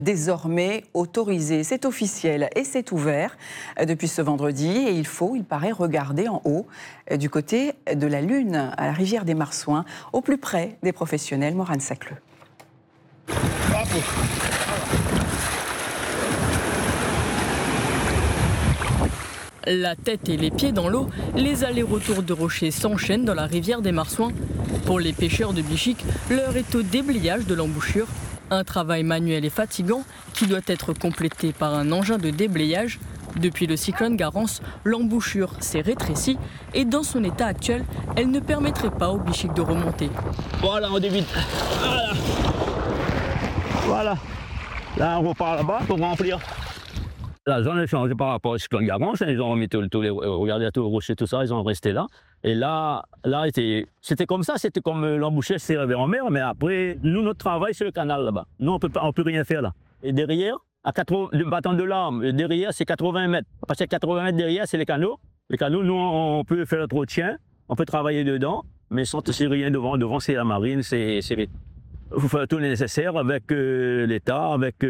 Désormais autorisé. C'est officiel et c'est ouvert depuis ce vendredi et il paraît, regarder en haut du côté de la Lune, à la rivière des Marsouins, au plus près des professionnels. Morane Sacleux. La tête et les pieds dans l'eau, les allers-retours de rochers s'enchaînent dans la rivière des Marsouins. Pour les pêcheurs de Bichic, l'heure est au déblayage de l'embouchure. Un travail manuel et fatigant qui doit être complété par un engin de déblayage. Depuis le cyclone Garance, l'embouchure s'est rétrécie et dans son état actuel, elle ne permettrait pas au Bichic de remonter. Voilà, on débite. Voilà. Là, on repart là-bas pour remplir. La zone a changé par rapport au cyclone Garance. Ils ont remis regardez tous les rochers, tout ça, ils ont resté là. Et là c'était comme ça, c'était comme l'embouchure s'est réveillée en mer, mais après, nous, notre travail, c'est le canal là-bas. Nous, on peut rien faire là. Et derrière, le bâton de l'arme, derrière, c'est 80 mètres. Parce que 80 mètres derrière, c'est les canaux. Les canaux, nous, on peut faire le entretien, on peut travailler dedans, mais sans rien devant. Devant, c'est la marine, il faut faire tout le nécessaire avec l'État, avec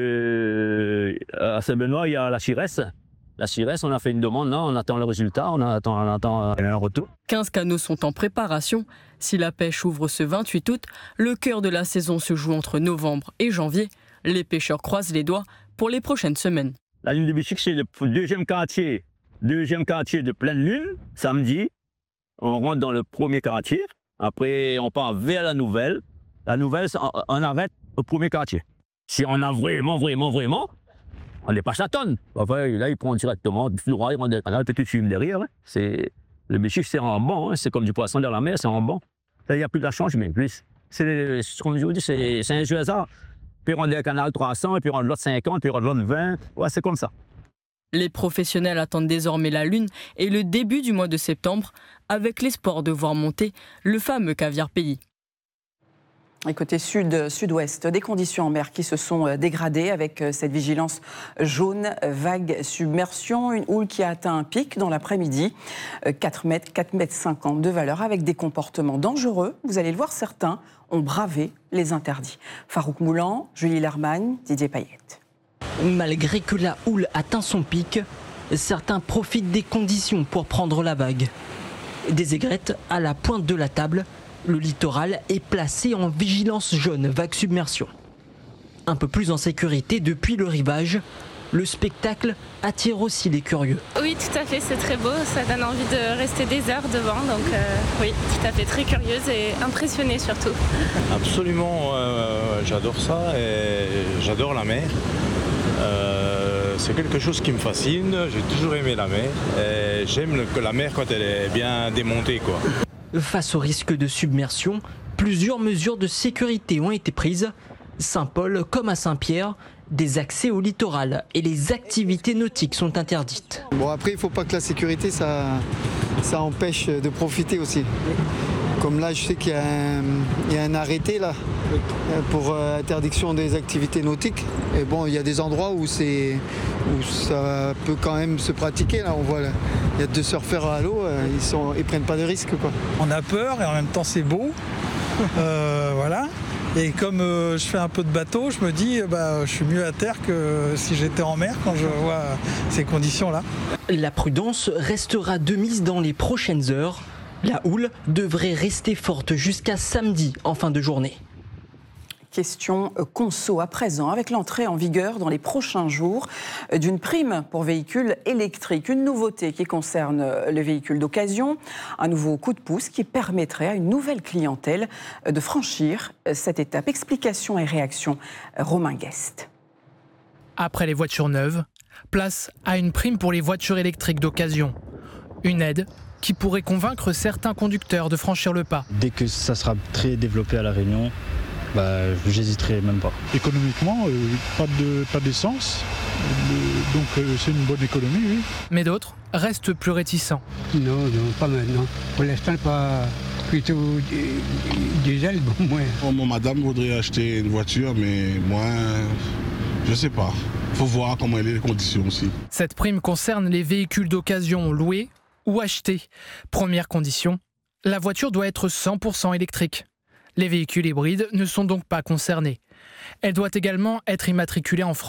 à Saint-Benoît, il y a la CIRES. La CIRES, on a fait une demande, là, on attend le résultat, on attend un retour. 15 canaux sont en préparation. Si la pêche ouvre ce 28 août, le cœur de la saison se joue entre novembre et janvier. Les pêcheurs croisent les doigts pour les prochaines semaines. La Lune de Bichic, c'est le deuxième quartier de pleine lune, samedi. On rentre dans le premier quartier, après on part vers la nouvelle. La nouvelle, on arrête au premier quartier. Si on a vraiment, on dépasse la tonne. Enfin, là, ils prennent directement du droit, ils rentrent dans le canal, petit film derrière. Le Bichic, c'est en banc, c'est comme du poisson dans la mer, c'est en banc. Là, il n'y a plus de change, mais plus. Comme je vous dis, c'est un jeu hasard. Puis on est le canal 300, et puis on a l'autre 50, puis on a l'autre 20. Ouais, c'est comme ça. Les professionnels attendent désormais la Lune et le début du mois de septembre, avec l'espoir de voir monter le fameux caviar pays. Et côté sud-ouest, des conditions en mer qui se sont dégradées avec cette vigilance jaune, vague, submersion, une houle qui a atteint un pic dans l'après-midi, 4 mètres de valeur avec des comportements dangereux. Vous allez le voir, certains ont bravé les interdits. Farouk Moulan, Julie Lermagne, Didier Payet. Malgré que la houle atteint son pic, certains profitent des conditions pour prendre la vague. Des aigrettes à la pointe de la table. Le littoral est placé en vigilance jaune, vague submersion. Un peu plus en sécurité depuis le rivage, le spectacle attire aussi les curieux. Oui, tout à fait, c'est très beau, ça donne envie de rester des heures devant, donc oui, tout à fait, très curieuse et impressionnée surtout. Absolument, j'adore ça et j'adore la mer. C'est quelque chose qui me fascine, j'ai toujours aimé la mer et j'aime la mer quand elle est bien démontée, quoi. Face au risque de submersion, plusieurs mesures de sécurité ont été prises. Saint-Paul comme à Saint-Pierre, des accès au littoral et les activités nautiques sont interdites. Bon, après, il ne faut pas que la sécurité, ça empêche de profiter aussi. Comme là, je sais qu'il y a un arrêté là, pour interdiction des activités nautiques. Et bon, il y a des endroits où ça peut quand même se pratiquer. Là, on voit, il y a 2 surfeurs à l'eau, ils prennent pas de risques, quoi. On a peur et en même temps c'est beau. Voilà. Et comme je fais un peu de bateau, je me dis je suis mieux à terre que si j'étais en mer quand je vois ces conditions-là. La prudence restera de mise dans les prochaines heures. La houle devrait rester forte jusqu'à samedi en fin de journée. Question conso à présent, avec l'entrée en vigueur dans les prochains jours d'une prime pour véhicules électriques. Une nouveauté qui concerne les véhicules d'occasion, un nouveau coup de pouce qui permettrait à une nouvelle clientèle de franchir cette étape. Explication et réaction, Romain Guest. Après les voitures neuves, place à une prime pour les voitures électriques d'occasion. Une aide qui pourrait convaincre certains conducteurs de franchir le pas. Dès que ça sera très développé à La Réunion, j'hésiterai même pas. Économiquement, pas d'essence, donc c'est une bonne économie, oui. Mais d'autres restent plus réticents. Non, pas maintenant. Pour l'instant, pas plutôt diesel, moins. Moi, madame voudrait acheter une voiture, mais moi, je sais pas. Faut voir comment elle est les conditions aussi. Cette prime concerne les véhicules d'occasion loués ou achetés. Première condition, la voiture doit être 100% électrique. Les véhicules hybrides ne sont donc pas concernés. Elle doit également être immatriculée en France.